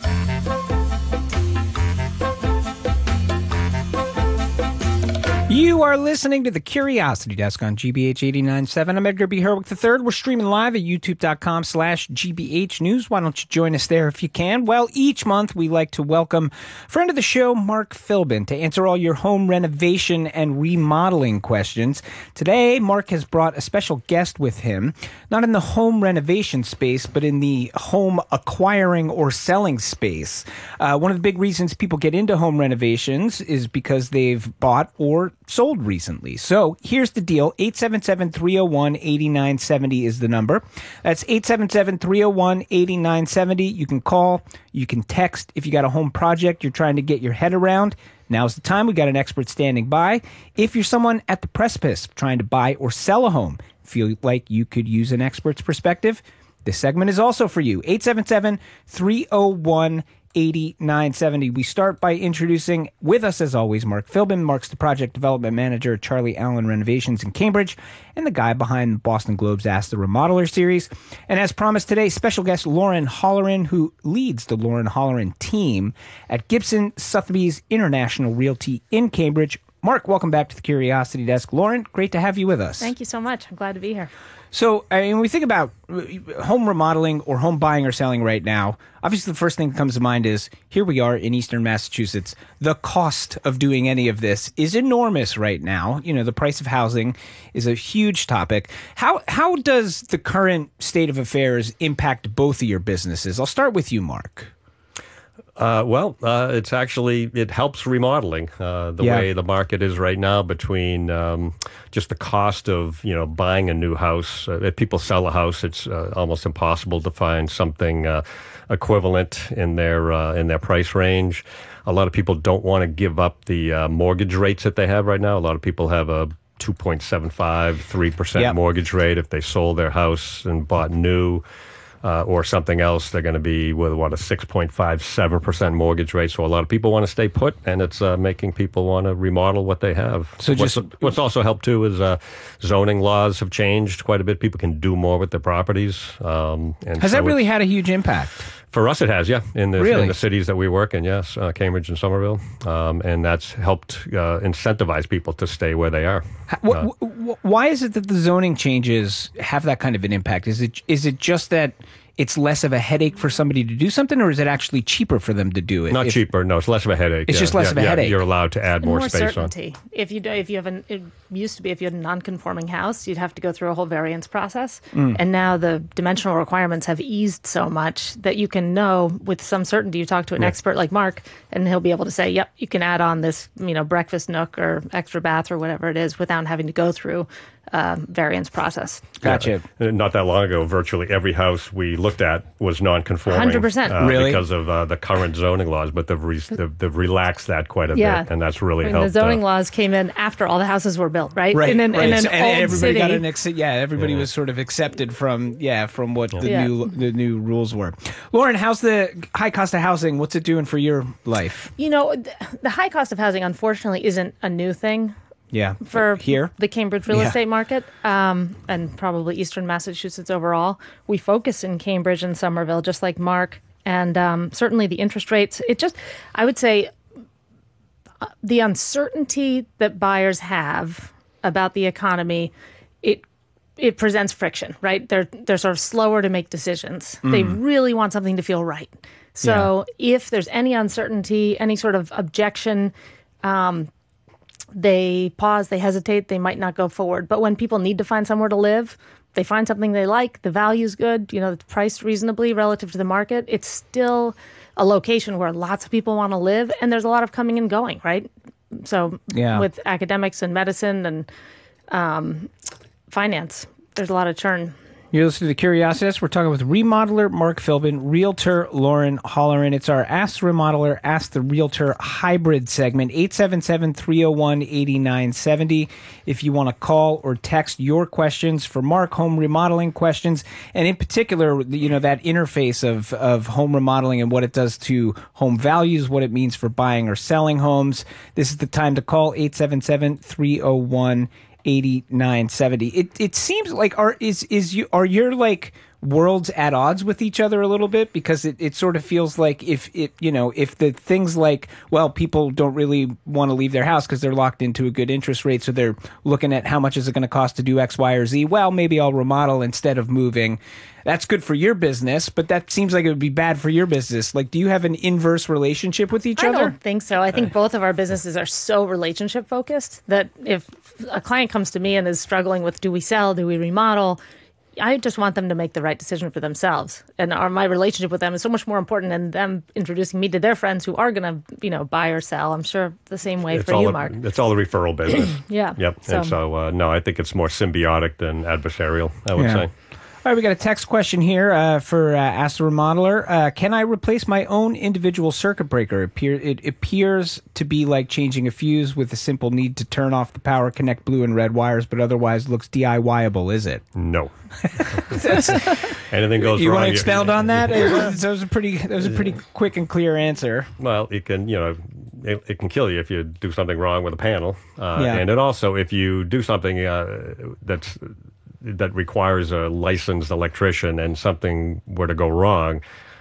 S1: You are listening to the Curiosity Desk on G B H eighty-nine point seven. I'm Edgar B. Herwick the third. We're streaming live at youtube.com slash GBH News. Why don't you join us there if you can? Well, each month we like to welcome friend of the show, Mark Philbin, to answer all your home renovation and remodeling questions. Today, Mark has brought a special guest with him, not in the home renovation space, but in the home acquiring or selling space. Uh, one of the big reasons people get into home renovations is because they've bought or sold recently. So here's the deal. eight seven seven, three oh one, eight nine seven oh is the number. That's eight seven seven, three oh one, eight nine seven oh. You can call, you can text if you got a home project you're trying to get your head around. Now's the time. We got an expert standing by. If you're someone at the precipice of trying to buy or sell a home, feel like you could use an expert's perspective, this segment is also for you. eight seven seven, three oh one, eight nine seven zero. We start by introducing, with us as always, Mark Philbin. Mark's the project development manager at Charlie Allen Renovations in Cambridge and the guy behind the Boston Globe's Ask the Remodeler series. And as promised today, special guest Lauren Holleran, who leads the Lauren Holleran team at Gibson Sotheby's International Realty in Cambridge. Mark, welcome back to the Curiosity Desk. Lauren, great to have you with us.
S11: Thank you so much. I'm glad to be here.
S1: So, I mean, when we think about home remodeling or home buying or selling right now, obviously the first thing that comes to mind is here we are in Eastern Massachusetts. The cost of doing any of this is enormous right now. You know, the price of housing is a huge topic. How how does the current state of affairs impact both of your businesses? I'll start with you, Mark.
S12: Uh, well, uh, it's actually, it helps remodeling, uh, the
S1: Yeah.
S12: way the market is right now between um, just the cost of, you know, buying a new house. Uh, if people sell a house, it's uh, almost impossible to find something uh, equivalent in their uh, in their price range. A lot of people don't want to give up the uh, mortgage rates that they have right now. A lot of people have a two point seven five, three percent
S1: Yep.
S12: mortgage rate. If they sold their house and bought new, Uh, or something else, they're going to be with what a six point five seven percent mortgage rate. So a lot of people want to stay put, and it's uh, making people want to remodel what they have.
S1: So just
S12: what's, what's also helped too is uh, zoning laws have changed quite a bit. People can do more with their properties. Um, and
S1: Has
S12: so
S1: that really
S12: it's-
S1: had a huge impact?
S12: For us, it has, yeah. In the,
S1: Really?
S12: in the cities that we work in, yes, uh, Cambridge and Somerville, um, and that's helped uh, incentivize people to stay where they are.
S1: How- wh- wh- why is it that the zoning changes have that kind of an impact? Is it is it just that it's less of a headache for somebody to do something, or is it actually cheaper for them to do it?
S12: Not
S1: If-
S12: cheaper, no. It's less of a headache.
S1: It's
S12: yeah.
S1: just less
S12: Yeah,
S1: of a
S12: yeah,
S1: headache.
S12: You're allowed to add
S11: And
S12: more,
S11: more
S12: space
S11: certainty. If you do, if you have an, it used to be if you had a non-conforming house, you'd have to go through a whole variance process,
S13: Mm.
S11: and now the dimensional requirements have eased so much that you can know with some certainty. You talk to an
S13: Yeah.
S11: expert like Mark, and he'll be able to say, "Yep, you can add on this, you know, breakfast nook or extra bath or whatever it is," without having to go through uh, variance process.
S12: Yeah. Uh, Not that long ago, virtually every house we looked at was non-conforming.
S11: one hundred percent.
S12: uh,
S11: Really?
S12: Because of uh, the current zoning laws, but they've, re- they've, they've relaxed that quite a
S11: Yeah.
S12: bit, and that's really
S11: I mean,
S12: helped.
S11: the zoning
S12: uh,
S11: laws came in after all the houses were built, right?
S1: Right,
S11: in an,
S1: right.
S11: in an
S1: So- and
S11: old
S1: everybody
S11: city.
S1: got an ex- yeah, everybody
S12: Yeah.
S1: was sort of accepted from yeah from what the
S11: Yeah.
S1: new the new rules were. Lauren, how's the high cost of housing? What's it doing for your life?
S11: You know, th- the high cost of housing, unfortunately, isn't a new thing
S1: Yeah,
S11: for
S1: here
S11: the Cambridge real
S1: Yeah.
S11: estate market, um, and probably Eastern Massachusetts overall. We focus in Cambridge and Somerville, just like Mark, and um, certainly the interest rates. It just, I would say, uh, the uncertainty that buyers have about the economy, it it presents friction, right? They're they're sort of slower to make decisions. They
S13: Mm.
S11: really want something to feel right. So if there's any uncertainty, any sort of objection, um, they pause, they hesitate, they might not go forward. But when people need to find somewhere to live, they find something they like, the value's good, you know, it's priced reasonably relative to the market, it's still a location where lots of people want to live, and there's a lot of coming and going, right? So
S1: Yeah.
S11: with academics and medicine and um, finance, there's a lot of churn.
S1: You're listening to Curiosity Desk. We're talking with remodeler Mark Philbin, realtor Lauren Holleran. It's our Ask the Remodeler, Ask the Realtor hybrid segment, eight seven seven, three oh one, eight nine seven oh. If you want to call or text your questions for Mark, home remodeling questions, and in particular, you know, that interface of, of home remodeling and what it does to home values, what it means for buying or selling homes, this is the time to call, eight seven seven, three oh one, eighty-nine seventy. It it seems like are is is you are your like worlds at odds with each other a little bit, because it, it sort of feels like if it you know if the things like, well, people don't really want to leave their house because they're locked into a good interest rate, so they're looking at how much is it going to cost to do X, Y, or Z. Well, maybe I'll remodel instead of moving. That's good for your business, but that seems like it would be bad for your business. Like, do you have an inverse relationship with each
S11: I
S1: other?
S11: don't think so. I think both of our businesses are so relationship focused that if a client comes to me and is struggling with, do we sell, do we remodel, I just want them to make the right decision for themselves. And our, my relationship with them is so much more important than them introducing me to their friends who are going to, you know, buy or sell. I'm sure the same way
S12: it's
S11: for
S12: all
S11: you,
S12: a-
S11: Mark.
S12: It's all a referral business.
S11: Yeah.
S12: Yep.
S11: So-
S12: And so, uh, no, I think it's more symbiotic than adversarial, I would
S1: Yeah.
S12: say.
S1: All right, we got a text question here uh, for uh, Ask the Remodeler. Uh, can I replace my own individual circuit breaker? It, appear, it appears to be like changing a fuse with a simple need to turn off the power, connect blue and red wires, but otherwise looks DIY-able, is it?
S12: No. Anything goes
S1: you
S12: wrong.
S1: You want to expound on that? That was a pretty, that was a pretty quick and clear answer.
S12: Well, it can, you know, it, it can kill you if you do something wrong with a panel, uh,
S1: yeah.
S12: and it also if you do something uh, that's that requires a licensed electrician, and something were to go wrong,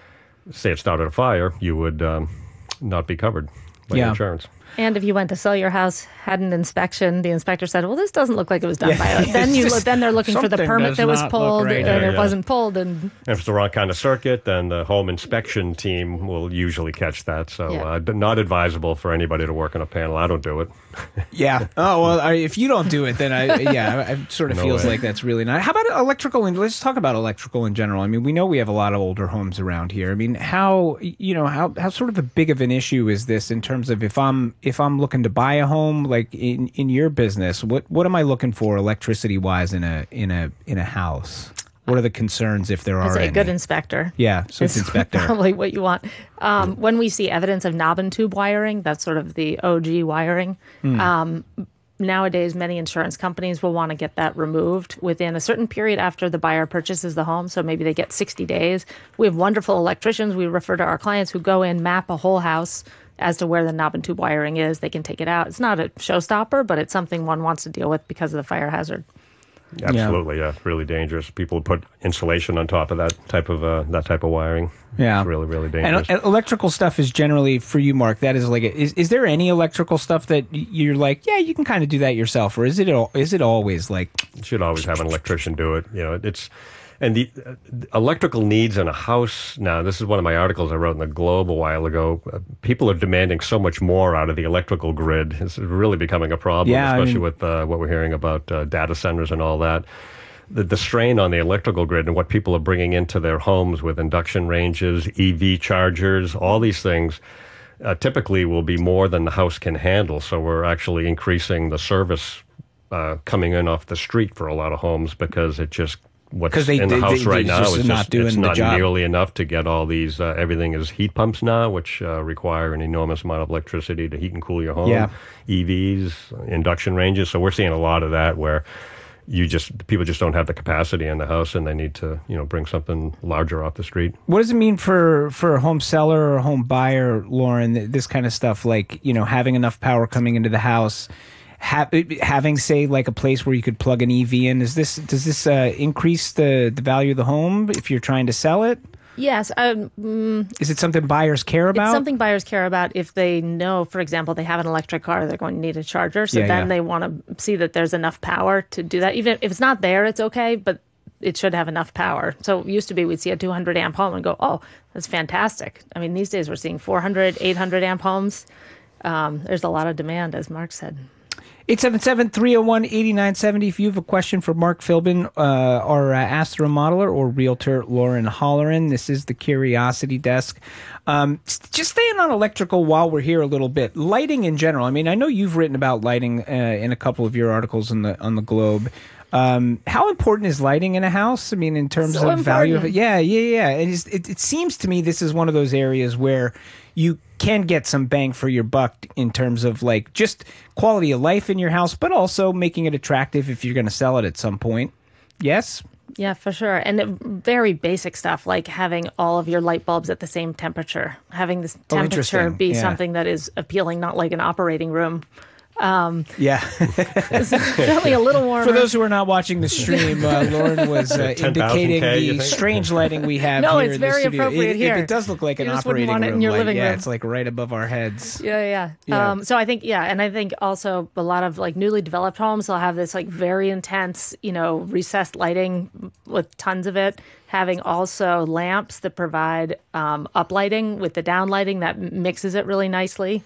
S12: say it started a fire, you would um, not be covered by
S1: yeah.
S12: insurance.
S11: And if you went to sell your house, had an inspection, the inspector said, well, this doesn't look like it was done yeah. by us. Then, you, then they're looking for the permit that was pulled, right and there, it yeah. wasn't pulled. And,
S12: and if it's the wrong kind of circuit, then the home inspection team will usually catch that. So
S11: yeah.
S12: uh, not advisable for anybody to work on a panel. I don't do it.
S1: yeah. Oh, well, I, if you don't do it, then I, yeah, it sort of no feels way. like that's really not. How about electrical? And let's talk about electrical in general. I mean, we know we have a lot of older homes around here. I mean, how, you know, how, how sort of a big of an issue is this in terms of if I'm, if I'm looking to buy a home, like in, in your business, what, what am I looking for electricity wise in a, in a, in a house? What are the concerns if there are
S11: As a
S1: any?
S11: good inspector.
S1: Yeah, so it's inspector.
S11: Probably what you want. Um, when we see evidence of knob and tube wiring, that's sort of the O G wiring.
S1: Mm.
S11: Um, nowadays, many insurance companies will want to get that removed within a certain period after the buyer purchases the home. So maybe they get sixty days. We have wonderful electricians. We refer to our clients who go in, map a whole house as to where the knob and tube wiring is. They can take it out. It's not a showstopper, but it's something one wants to deal with because of the fire hazard.
S12: Absolutely, yeah. yeah, really dangerous. People put insulation on top of that type of uh, that type of wiring.
S1: Yeah,
S12: it's really, really dangerous.
S1: And, and electrical stuff is generally for you, Mark. That is like, a, is is there any electrical stuff that you're like, yeah, you can kind of do that yourself, or is it is it always like?
S12: You should always have an electrician do it. You know, it's. And the uh, electrical needs in a house now, this is one of my articles I wrote in the Globe a while ago. Uh, people are demanding so much more out of the electrical grid. It's really becoming a problem,
S1: yeah,
S12: especially
S1: I mean,
S12: with uh, what we're hearing about uh, data centers and all that. The, the strain on the electrical grid and what people are bringing into their homes with induction ranges, E V chargers, all these things uh, typically will be more than the house can handle. So we're actually increasing the service uh, coming in off the street for a lot of homes because it just What's they, in the they, house they, right now is just
S1: not doing
S12: it's
S1: the
S12: not
S1: job.
S12: nearly enough to get all these. Uh, everything is heat pumps now, which uh, require an enormous amount of electricity to heat and cool your home.
S1: Yeah.
S12: E Vs, induction ranges. So we're seeing a lot of that where you just people just don't have the capacity in the house, and they need to you know bring something larger off the street.
S1: What does it mean for for a home seller or a home buyer, Lauren? This kind of stuff, like you know, having enough power coming into the house. Ha- having, say, like a place where you could plug an E V in, is this does this uh, increase the, the value of the home if you're trying to sell it?
S11: Yes. Um, mm,
S1: is it something buyers care about?
S11: It's something buyers care about if they know, for example, they have an electric car, they're going to need a charger. So
S1: yeah,
S11: then
S1: yeah.
S11: they want to see that there's enough power to do that. Even if it's not there, it's okay, but it should have enough power. So it used to be we'd see a two hundred amp home and go, oh, that's fantastic. I mean, these days we're seeing four hundred, eight hundred amp homes. Um, there's a lot of demand, as Mark said.
S1: eight seven seven, three oh one, eight nine seven oh if you have a question for Mark Philbin uh, or uh, Ask the Remodeler or Realtor Lauren Holleran. This is the Curiosity Desk. Um, just staying on electrical while we're here a little bit. Lighting in general. I mean, I know you've written about lighting uh, in a couple of your articles on the on the Globe. Um, how important is lighting in a house? I mean, in terms
S11: so
S1: of
S11: important.
S1: value of it? Yeah, yeah, yeah. It, is, it, it seems to me this is one of those areas where you can get some bang for your buck in terms of like just quality of life in your house, but also making it attractive if you're going to sell it at some point. Yes?
S11: Yeah, for sure. And it, very basic stuff like having all of your light bulbs at the same temperature, having this
S1: Oh,
S11: temperature
S1: interesting.
S11: be
S1: Yeah.
S11: something that is appealing, not like an operating room. Um,
S1: Yeah.
S11: it's certainly a little warmer.
S1: For those who are not watching the stream, uh, Lauren was uh,
S12: ten thousand
S1: indicating
S12: K, you
S1: the
S12: think?
S1: strange lighting we have
S11: No,
S1: here
S11: it's
S1: in the
S11: very
S1: studio.
S11: appropriate
S1: it, it-
S11: here.
S1: It, does look like
S11: You
S1: an
S11: just wouldn't
S1: operating
S11: want it in
S1: room
S11: your
S1: light.
S11: living
S1: Yeah,
S11: room.
S1: it's like right above our heads.
S11: Yeah, yeah.
S1: Yeah.
S11: Um, so I think, yeah, and I think also a lot of like newly developed homes will have this like very intense, you know, recessed lighting with tons of it. Having also lamps that provide um, uplighting with the downlighting that mixes it really nicely.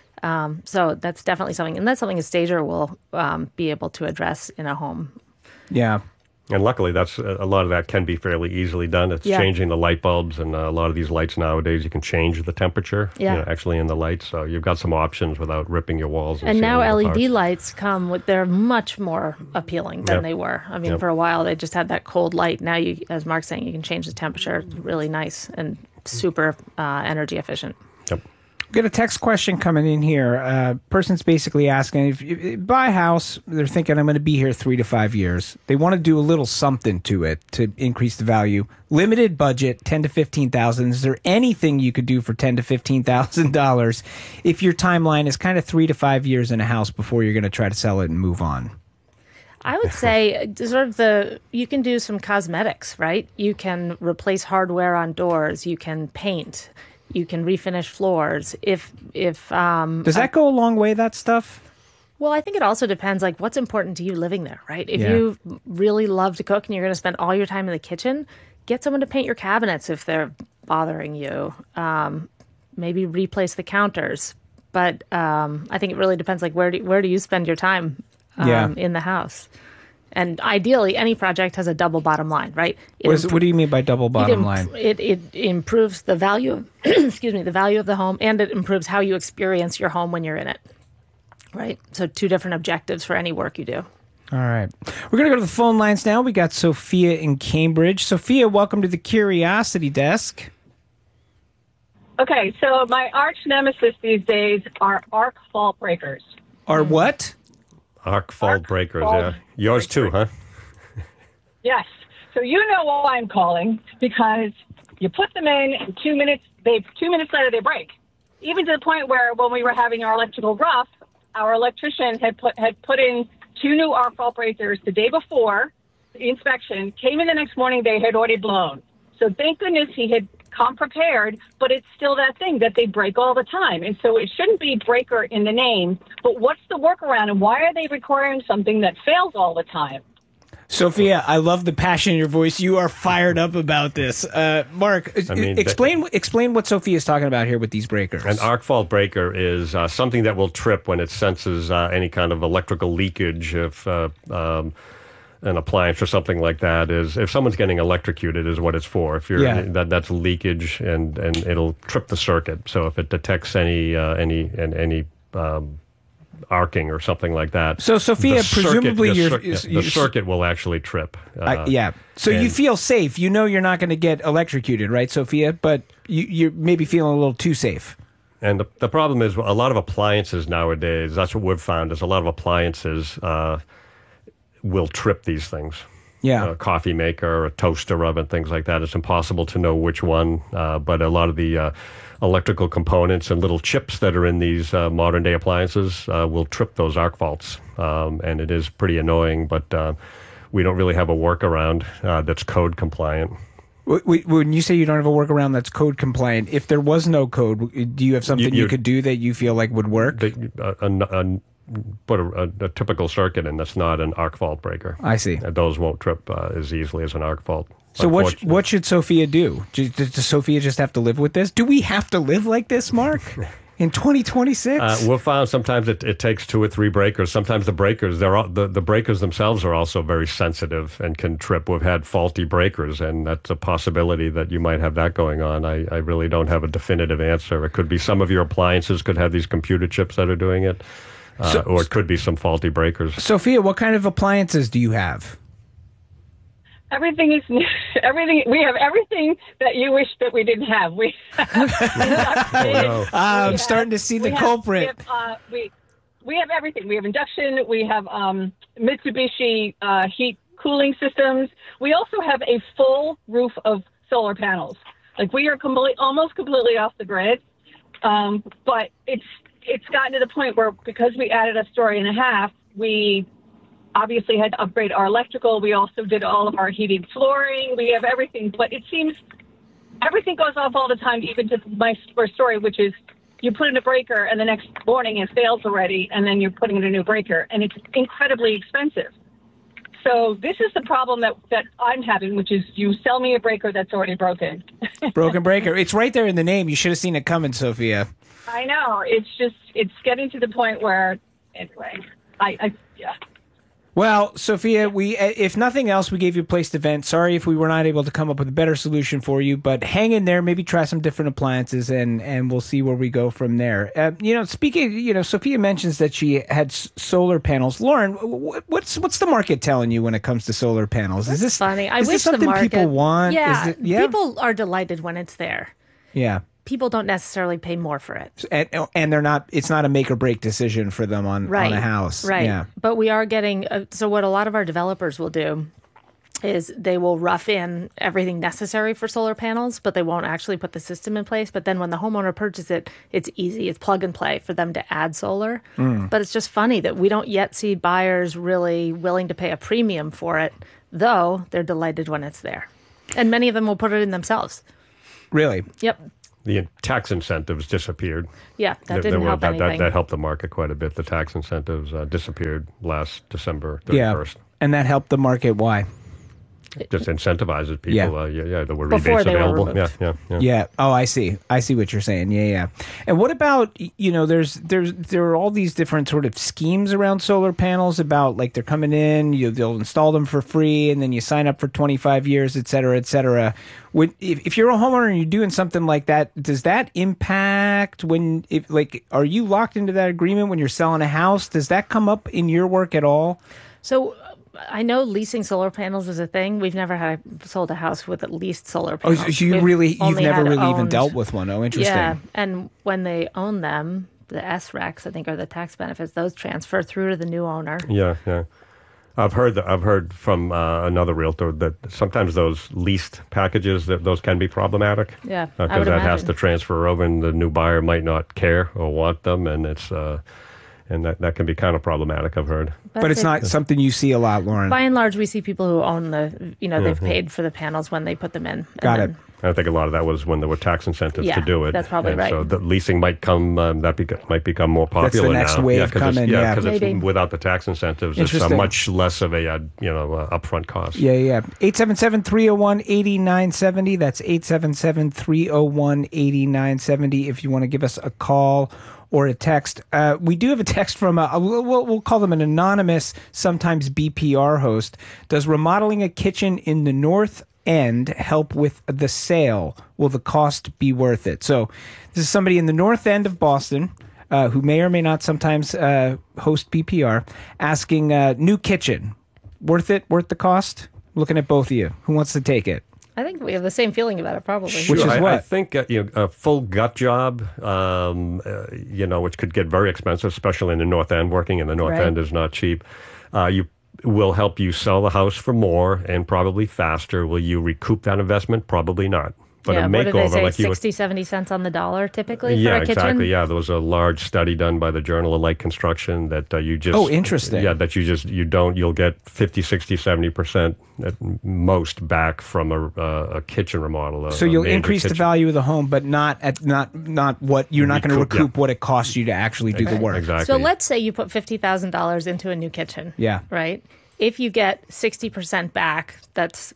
S11: Um, so that's definitely something, and that's something a stager will um, be able to address in a home.
S1: Yeah.
S12: And luckily, that's a lot of that can be fairly easily done. It's
S11: Yeah.
S12: changing the light bulbs, and uh, a lot of these lights nowadays, you can change the temperature
S11: Yeah.
S12: you know, actually in the lights. So you've got some options without ripping your walls. And,
S11: And now
S12: sealing
S11: L
S12: the
S11: E D
S12: parts.
S11: lights come with, they're much more appealing than
S12: Yep.
S11: they were. I mean,
S12: Yep.
S11: for a while they just had that cold light. Now you, as Mark's saying, you can change the temperature. It's really nice and super uh, energy efficient.
S12: Yep.
S1: We've got a text question coming in here. Uh, person's basically asking if you buy a house, they're thinking I'm going to be here three to five years. They want to do a little something to it to increase the value. Limited budget, ten to fifteen thousand. Is there anything you could do for ten to fifteen thousand dollars if your timeline is kind of three to five years in a house before you're going to try to sell it and move on?
S11: I would say uh, sort of the you can do some cosmetics, right? You can replace hardware on doors. You can paint. You can refinish floors. If if um,
S1: Does that go a long way? That stuff.
S11: well, I think it also depends, like what's important to you living there, right? If
S1: Yeah.
S11: you really love to cook and you're going to spend all your time in the kitchen, get someone to paint your cabinets if they're bothering you. Um, maybe replace the counters. But um, I think it really depends, like where do where do you spend your time um,
S1: Yeah.
S11: in the house? And ideally, any project has a double bottom line, right? It
S1: What, is,
S11: impro-
S1: what do you mean by double
S11: it
S1: bottom
S11: imp-
S1: line?
S11: It, it improves the value of, excuse me, the value of the home, and it improves how you experience your home when you're in it, right? So two different objectives for any work you do.
S1: All right. We're going to go to the phone lines now. We got Sophia in Cambridge. Sophia, welcome to the Curiosity Desk.
S13: Okay, so my arch nemesis these days are arc fault breakers.
S1: Are what?
S12: Arc fault breakers,
S13: fault
S12: yeah. Yours too, huh?
S13: Yes. So you know why I'm calling, because you put them in, and two minutes they two minutes later they break. Even to the point where when we were having our electrical rough, our electrician had put had put in two new arc fault breakers the day before the inspection. Came in the next morning, they had already blown. So thank goodness he had come prepared, but it's still that thing that they break all the time. And so it shouldn't be breaker in the name, but what's the workaround, and why are they requiring something that fails all the time?
S1: Sophia, I love the passion in your voice. You are fired up about this. Uh, Mark,
S12: I mean,
S1: explain explain what Sophia is talking about here with these breakers.
S12: An arc fault breaker is uh, something that will trip when it senses uh, any kind of electrical leakage. If uh, um, an appliance or something like that is, if someone's getting electrocuted, is what it's for. If you're
S1: Yeah.
S12: that that's leakage, and, and it'll trip the circuit. So if it detects any uh, any and any um, arcing or something like that.
S1: So, Sophia,
S12: the circuit-
S1: presumably
S12: the,
S1: you're-
S12: cir- yeah,
S1: you're-
S12: the circuit will actually trip.
S1: I,
S12: Uh,
S1: yeah. So you
S12: and-
S1: feel safe. You know you're not going to get electrocuted, right, Sophia? But you, you're maybe feeling a little too safe.
S12: And the, the problem is a lot of appliances nowadays, that's what we've found, is a lot of appliances uh, will trip these things.
S1: Yeah.
S12: A coffee maker, a toaster oven, things like that. It's impossible to know which one, uh, but a lot of the uh, electrical components and little chips that are in these uh, modern day appliances uh, will trip those arc faults. Um, and it is pretty annoying, but uh, we don't really have a workaround uh, that's code compliant.
S1: W- w- When you say you don't have a workaround that's code compliant, if there was no code, w- do you have something you,
S12: you-
S1: could do that you feel like would work?
S12: The, uh, a, a, put a, a, a typical circuit in that's not an arc fault breaker.
S1: I see.
S12: Uh, those won't trip uh, as easily as an arc fault.
S1: So what sh-
S12: unfortunately.
S1: what should Sophia do? Does, does Sophia just have to live with this? Do we have to live like this, Mark? In twenty twenty-six?
S12: Uh, we've found sometimes it, it takes two or three breakers. Sometimes the breakers, they're all, the, the breakers themselves are also very sensitive and can trip. We've had faulty breakers, and that's a possibility that you might have that going on. I, I really don't have a definitive answer. It could be some of your appliances could have these computer chips that are doing it, uh,
S1: So-
S12: or it could be some faulty breakers.
S1: Sophia, what kind of appliances do you have?
S13: Everything is everything. We have everything that you wish that we didn't have. We.
S1: Oh, I'm starting to see the
S13: we have-
S1: culprit.
S13: We have, uh, we we have everything. We have induction. We have um, Mitsubishi uh, heat cooling systems. We also have a full roof of solar panels. Like we are complete, almost completely off the grid. Um, but it's it's gotten to the point where because we added a story and a half, we obviously had to upgrade our electrical. We also did all of our heating, flooring. We have everything, but it seems everything goes off all the time, even to my first story, which is you put in a breaker and the next morning it fails already, and then you're putting in a new breaker, and it's incredibly expensive. So this is the problem that, that I'm having, which is you sell me a breaker that's already broken.
S1: Broken breaker. It's right there in the name. You should have seen it coming, Sophia.
S13: I know. It's just, it's getting to the point where, anyway, I, I yeah.
S1: Well, Sophia, we if nothing else, we gave you a place to vent. Sorry if we were not able to come up with a better solution for you, but hang in there. Maybe try some different appliances, and, and we'll see where we go from there. Uh, you know, speaking, you know, Sophia mentions that she had s- solar panels. Lauren, wh- what's what's the market telling you when it comes to solar panels? Is this
S11: funny? I
S1: is
S11: wish
S1: this something
S11: the market,
S1: people want?
S11: Yeah,
S1: Is it, yeah,
S11: people are delighted when it's there.
S1: yeah.
S11: People don't necessarily pay more for it.
S1: And, and they're not. It's not a make or break decision for them on,
S11: Right.
S1: on a house.
S11: Right.
S1: Yeah.
S11: But we are getting, uh, so what a lot of our developers will do is they will rough in everything necessary for solar panels, but they won't actually put the system in place. But then when the homeowner purchases it, it's easy. It's plug and play for them to add solar.
S1: Mm.
S11: But it's just funny that we don't yet see buyers really willing to pay a premium for it, though they're delighted when it's there. And many of them will put it in themselves.
S1: Really?
S11: Yep.
S12: The tax incentives disappeared.
S11: Yeah, that
S12: There-
S11: didn't
S12: there were-
S11: help
S12: that,
S11: anything.
S12: that, that helped the market quite a bit. The tax incentives uh, disappeared last December
S1: Yeah.
S12: thirty-first.
S1: And that helped the market. Why?
S12: Just incentivizes people.
S1: Yeah.
S12: Uh, yeah, yeah, there were
S1: Before
S12: rebates
S1: they were
S12: available. Yeah,
S1: removed.
S12: yeah, yeah.
S1: Yeah. Oh, I see. I see what you're saying. Yeah, yeah. And what about, you know, there's there's there are all these different sort of schemes around solar panels about like they're coming in, you they'll install them for free, and then you sign up for twenty-five years, et cetera, et cetera. Would if, if you're a homeowner and you're doing something like that, does that impact when if like are you locked into that agreement when you're selling a house? Does that come up in your work at all?
S11: So uh, I know leasing solar panels is a thing. We've never had sold a house with at least solar
S1: Oh,
S11: panels.
S1: so you
S11: We've
S1: really you've
S11: only
S1: never
S11: had
S1: really even
S11: owned-
S1: dealt with one. Oh, interesting.
S11: Yeah, and when they own them, the S RECs, I think, are the tax benefits. Those transfer through to the new owner.
S12: Yeah, yeah. I've heard that, I've heard from uh, another realtor that sometimes those leased packages that those can be problematic.
S11: Yeah,
S12: because
S11: I would
S12: that has
S11: imagine.
S12: to transfer over, and the new buyer might not care or want them, and it's uh, and that, that can be kind of problematic. I've heard,
S11: But
S1: But it's
S11: it-
S1: not something you see a lot, Lauren.
S11: By and large, we see people who own the, you know, they've
S12: Mhm.
S11: paid for the panels when they put them in. and
S1: Got
S11: then-
S1: it.
S12: I think a lot of that was when there were tax incentives
S11: Yeah,
S12: to do it.
S11: that's probably
S12: and
S11: right.
S12: So the leasing might come, um, that beca- might become more
S1: That's the
S12: popular
S1: next
S12: now.
S1: wave
S12: yeah, 'cause
S1: coming,
S12: It's,
S1: yeah.
S12: yeah, because
S11: Maybe.
S12: it's without the tax incentives, it's a
S1: Interesting.
S12: much less of a uh, you know uh, upfront cost.
S1: Yeah, yeah. eight seven seven, three oh one, eight nine seven oh. That's eight seven seven, three oh one, eight nine seven oh if you want to give us a call or a text. Uh, we do have a text from, a, a, we'll, we'll call them an anonymous, sometimes B P R host. Does remodeling a kitchen in the North End help with the sale? Will the cost be worth it? So this is somebody in the North End of Boston uh, who may or may not sometimes uh, host B P R asking, uh, new kitchen. Worth it? Worth the cost? Looking at both of you. Who wants to take it?
S11: I think we have the same feeling about it, probably.
S12: Sure,
S1: Which is
S12: I,
S1: what?
S12: I think uh, you know, a full gut job, um, uh, you know, which could get very expensive, especially in the North End. Working in the North
S11: Right.
S12: End is not cheap. Uh, you will help you sell the house for more and probably faster. Will you recoup that investment? Probably not. But
S11: yeah,
S12: a
S11: what did they
S12: makeover,
S11: say,
S12: like you would,
S11: sixty, seventy cents on the dollar typically
S12: yeah,
S11: for a kitchen?
S12: exactly. Yeah, there was a large study done by the Journal of Light Construction that uh, you just
S1: Oh, interesting.
S12: Yeah, that you just you don't you'll get fifty, sixty, seventy percent at most back from a uh, a kitchen remodel. A,
S1: So
S12: a
S1: you'll
S12: major
S1: increase the
S12: kitchen.
S1: value of the home, but not at not not what you're not going to
S12: Recoup,
S1: recoup
S12: yeah.
S1: what it costs you to actually do the work.
S12: Exactly.
S11: So let's say you put fifty thousand dollars into a new kitchen.
S1: Yeah.
S11: Right? If you get sixty percent back, that's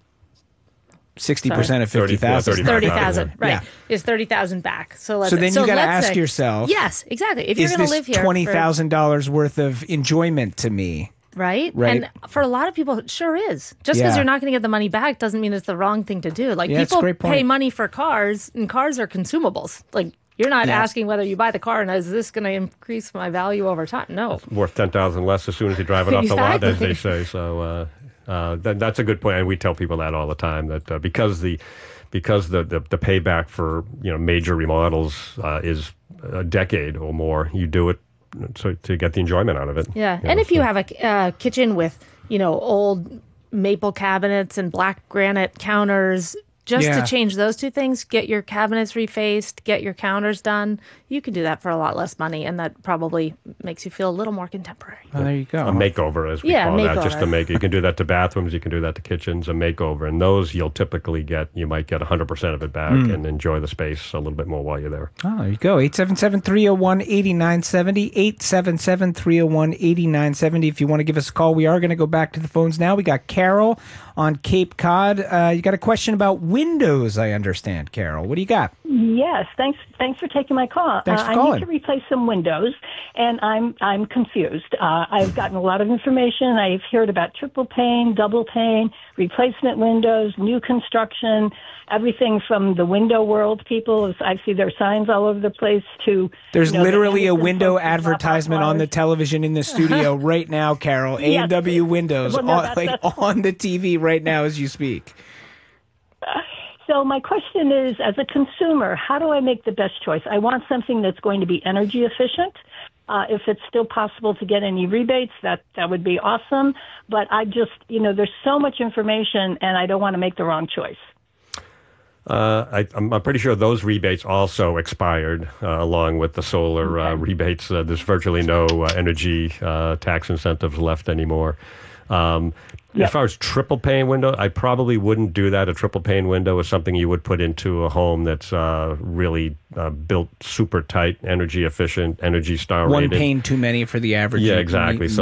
S1: Sixty percent of fifty thousand.
S11: thirty thousand, right?
S1: Yeah.
S11: Is thirty thousand back? So let's.
S1: So then you got to
S11: let's
S1: ask
S11: say-
S1: yourself.
S11: Yes, exactly. If you're
S1: Is
S11: going to
S1: this
S11: live here,
S1: twenty
S11: for-
S1: thousand dollars worth of enjoyment to me?
S11: right?
S1: Right.
S11: And for a lot of people, it sure is. Just because
S1: Yeah.
S11: you're not going to get the money back doesn't mean it's the wrong thing to do. Like
S1: Yeah, it's a
S11: people
S1: great point.
S11: pay money for cars, and cars are consumables. Like you're not
S1: Yeah.
S11: asking whether you buy the car and is this going to increase my value over time? No.
S12: Worth ten thousand less as soon as you drive it off the lot, as they
S11: Exactly.
S12: say. So uh, uh, that, that's a good point, and we tell people that all the time. That uh, because the because the, the the payback for you know major remodels uh, is a decade or more, you do it so to get the enjoyment out of it.
S11: Yeah,
S12: You
S11: and
S12: know,
S11: if you
S12: so-
S11: have a uh, kitchen with, you know, old maple cabinets and black granite counters, just
S1: Yeah.
S11: to change those two things, get your cabinets refaced, get your counters done, you can do that for a lot less money, and that probably makes you feel a little more contemporary.
S1: Oh, there you go.
S12: a makeover, as we
S11: Yeah,
S12: call that, just to
S11: makeover.
S12: make. You can do that to bathrooms, you can do that to kitchens, a makeover, and those you'll typically get. You might get one hundred percent of it back
S1: Mm.
S12: and enjoy the space a little bit more while you're there.
S1: Oh, there you go. eight seven seven, three oh one, eight nine seven oh. eight seven seven, three oh one, eight nine seven oh. If you want to give us a call, we are going to go back to the phones now. We got Carol on Cape Cod. Uh, you got a question about windows, I understand, Carol. What do you got?
S14: Yes, thanks. Thanks for taking my call.
S1: Thanks for
S14: uh, I
S1: calling.
S14: need to replace some windows, and I'm I'm confused. Uh, I've gotten a lot of information. I've heard about triple pane, double pane, replacement windows, new construction, everything from the window world people. I see their signs all over the place. To
S1: There's
S14: you know,
S1: literally
S14: the
S1: a window
S14: folks who drop off
S1: advertisement on the
S14: wires.
S1: television in the studio right now, Carol. A and W
S14: Yes.
S1: Windows,
S14: Well, no,
S1: on,
S14: that's-
S1: like
S14: that's-
S1: on the T V right now as you speak.
S14: So my question is, as a consumer, how do I make the best choice? I want something that's going to be energy efficient. Uh, if it's still possible to get any rebates, that, that would be awesome. But I just, you know, there's so much information, and I don't want to make the wrong choice.
S12: Uh, I, I'm, I'm pretty sure those rebates also expired, uh, along with the solar uh, rebates. Uh, there's virtually no uh, energy uh, tax incentives left anymore. Um,
S14: Yep.
S12: As far as triple pane window, I probably wouldn't do that. A triple pane window is something you would put into a home that's uh, really uh, built super tight, energy efficient, Energy Star
S1: One
S12: rated.
S1: pane too many for the average.
S12: Yeah, exactly. So